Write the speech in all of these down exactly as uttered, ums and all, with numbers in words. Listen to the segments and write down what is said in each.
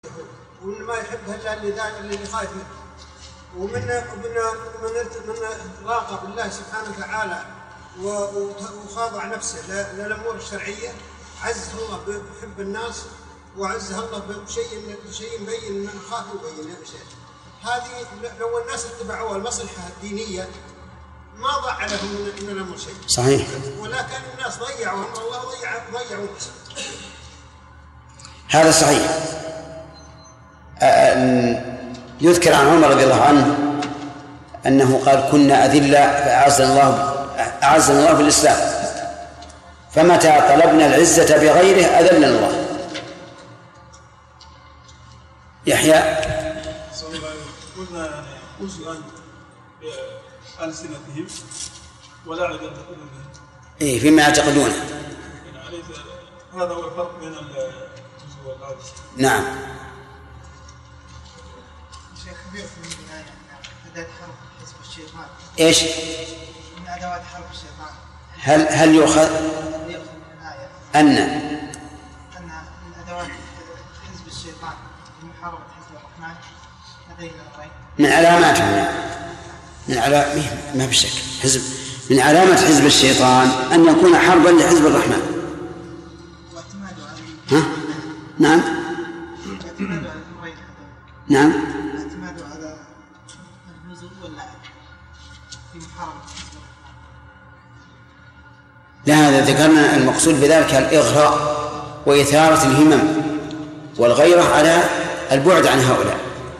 ومن ما يحبها الا اللي اللي خايف منه، ومن من من من راقب الله سبحانه وتعالى وخاضع نفسه للامور الشرعيه، عزه الله بحب الناس وعزه الله بشيء شيء مبين من خاف يبين شيء. هذه لو الناس اتبعوا المصلحه الدينيه ما ضاع لهم من الامر شيء. صحيح. ولكن الناس ضيعوا، الله ضيع ضيعوا الناس. هذا صحيح. يذكر عن عمر رضي الله عنه أنه قال: كنا أذلة فأعزنا الله أعزنا الله بالإسلام، فمتى طلبنا العزة بغيره أذلنا الله. يحيى: قلنا يعني أزلا بألسنتهم ولا على بهم إيه فيما يعتقدونه. يعني هذا هو الفرق بين الجزء والعجز. نعم. شيخ خبير في البناية أداة حرب حزب الشيطان. إيش؟ من أدوات حرب الشيطان. هل هل يؤخذ يؤخذ من الآية أن أن من أدوات حزب الشيطان لمحاربة حزب الرحمن هذين الأمرين من علاماته من علامة ما بشك حزب من علامة حزب الشيطان أن يكون حربا لحزب الرحمن. واعتماده على ها؟ نعم. اعتماده على الأمرين. نعم. اعتماده على النزول واللعب في محاربة حزب الرحمن. لا، هذا ذكرنا المقصود بذلك الإغراء وإثارة الهمم والغيرة على البعد عن هؤلاء.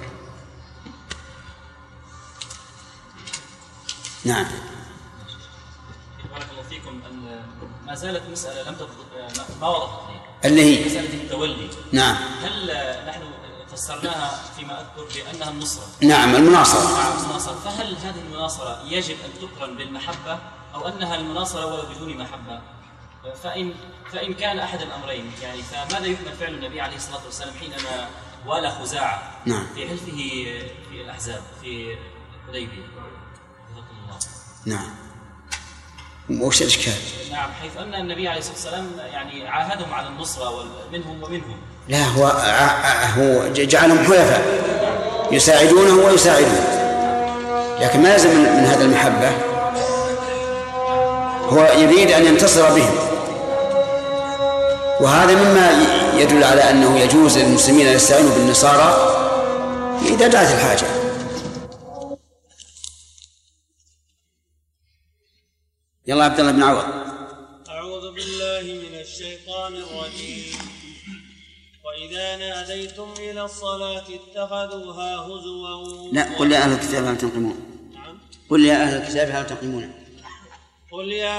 نعم. بارك الله فيكم. أن ما زالت مسألة لم تضبط ما وضحت لي، اللي هي مسألة التولي. نعم. هل نحن فسرناها فيما أذكر بأنها النصرة؟ نعم، المناصرة. نعم المناصرة. فهل هذه المناصرة يجب أن تقرن بالمحبة أو أنها المناصرة ولو بدون محبة؟ فإن فإن كان أحد الأمرين يعني فماذا يحمل فعل النبي عليه الصلاة والسلام حينما والى خزاعة نعم. في حلفه في الأحزاب في حديبية؟ نعم. وش الإشكال؟ نعم، حيث أن النبي عليه الصلاة والسلام يعني عاهدهم على النصرة منهم ومنهم. لا، هو هو جعلهم حلفاء يساعدونه ويساعدونه، لكن ما يلزم من هذا المحبة. هو يريد أن ينتصر بهم، وهذا مما يدل على أنه يجوز للمسلمين أن يستعينوا بالنصارى إذا دعت الحاجة. يلا عبد الله بن عوض. أعوذ بالله من الشيطان الرجيم. وإذا ناديتم إلى الصلاة اتخذوها هزوا. لا، قل يا أهل الكتاب هل تنقمون. نعم. قل يا أهل الكتاب هل تنقمون. قل يا